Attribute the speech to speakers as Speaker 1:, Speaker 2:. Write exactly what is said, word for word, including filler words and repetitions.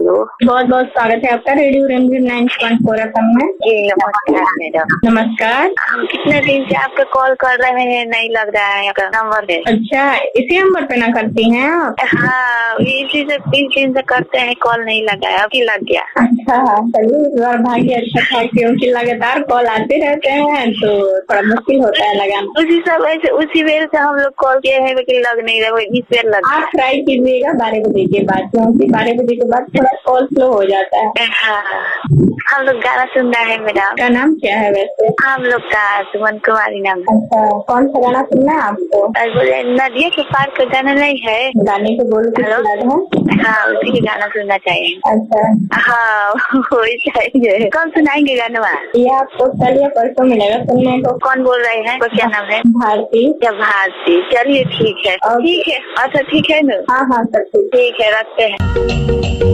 Speaker 1: Hello,
Speaker 2: बहुत बहुत स्वागत है आपका radio रेमजिम nine point four FM में।
Speaker 1: जी नमस्कार मैडम।
Speaker 2: नमस्कार।
Speaker 1: हम कितने दिन से आपको कॉल कर रहे हैं, नहीं लग रहा है आपका नंबर दे।
Speaker 2: अच्छा, इसी नंबर पे ना करती हैं आप?
Speaker 1: हाँ, इसी से तीन दिन से करते हैं, कॉल नहीं लगा है, अभी लग गया।
Speaker 2: अच्छा, चलिए इस बार भाग्य अच्छा था क्योंकि लगातार कॉल आते रहते हैं तो थोड़ा मुश्किल होता है लगाना।
Speaker 1: उसी सब ऐसे उसी बेर से हम लोग कॉल किए हैं लेकिन लग नहीं रहा, इस बेर लग।
Speaker 2: आप ट्राई कीजिएगा बारह बजे के बाद, क्योंकि बारह बजे के बाद थोड़ा कॉल स्लो हो जाता है।
Speaker 1: हाँ, हम लोग गाना सुनना है मैडम।
Speaker 2: क्या नाम क्या है वैसे?
Speaker 1: हम लोग का सुमन कुमारी नाम।
Speaker 2: अच्छा, कौन सा गाना सुनना है आपको?
Speaker 1: बोले नदिया के पार का गाना नहीं है,
Speaker 2: गाने को बोल के सुना है।
Speaker 1: हाँ उसी के गाना सुनना चाहिए।
Speaker 2: अच्छा,
Speaker 1: हाँ वही चाहिए। कब सुनाएंगे गाना?
Speaker 2: ये आपको कल या परसों मिलेगा सुनने को।
Speaker 1: कौन बोल रहे हैं? क्या नाम है?
Speaker 2: भारती।
Speaker 1: क्या भारती? चलिए ठीक है, ठीक है। अच्छा ठीक है ना?
Speaker 2: हाँ हाँ सब ठीक।
Speaker 1: ठीक है, रखते हैं।